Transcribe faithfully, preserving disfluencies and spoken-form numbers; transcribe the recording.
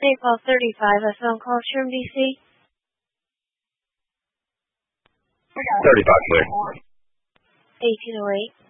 April thirty-five, a phone call from D C. thirty-five, clear. eighteen oh eight.